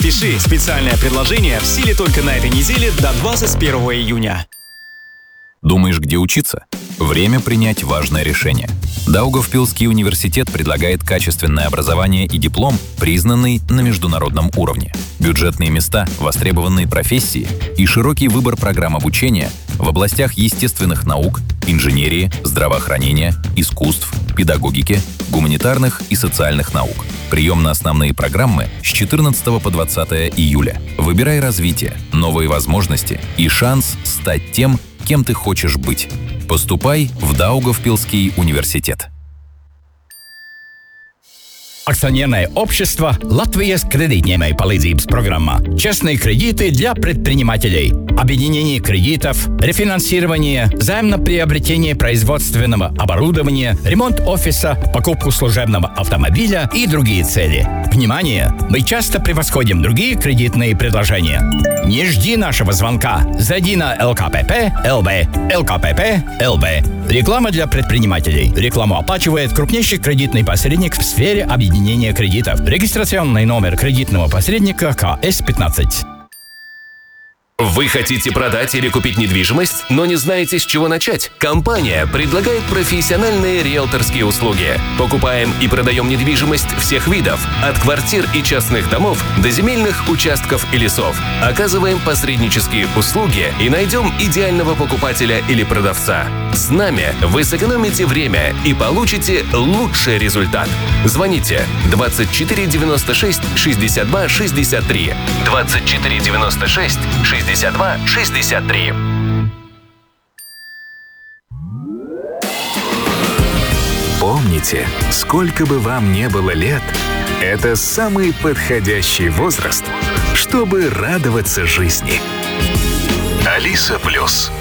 спеши, специальное предложение в силе только на этой неделе до 21 июня. Думаешь, где учиться? Время принять важное решение. Даугавпилский университет предлагает качественное образование и диплом, признанный на международном уровне. Бюджетные места, востребованные профессии и широкий выбор программ обучения в областях естественных наук, инженерии, здравоохранения, искусств, педагогики, гуманитарных и социальных наук. Прием на основные программы с 14 по 20 июля. Выбирай развитие, новые возможности и шанс стать тем, кем ты хочешь быть. Поступай в Даугавпилский университет. Акционерное общество «Латвijas кредитņēmēju palīdzības программа». Честные кредиты для предпринимателей. Объединение кредитов, рефинансирование, займ на приобретение производственного оборудования, ремонт офиса, покупку служебного автомобиля и другие цели. Внимание! Мы часто превосходим другие кредитные предложения. Не жди нашего звонка. Зайди на ЛКПП ЛБ. ЛКПП ЛБ. Реклама для предпринимателей. Рекламу оплачивает крупнейший кредитный посредник в сфере объединения кредитов. Регистрационный номер кредитного посредника КС-15. Вы хотите продать или купить недвижимость, но не знаете, с чего начать? Компания предлагает профессиональные риэлторские услуги. Покупаем и продаем недвижимость всех видов, от квартир и частных домов до земельных участков и лесов. Оказываем посреднические услуги и найдем идеального покупателя или продавца. С нами вы сэкономите время и получите лучший результат. Звоните 24 96 62 63 24 96 62 63. Помните, сколько бы вам не было лет, это самый подходящий возраст, чтобы радоваться жизни. Алиса Плюс.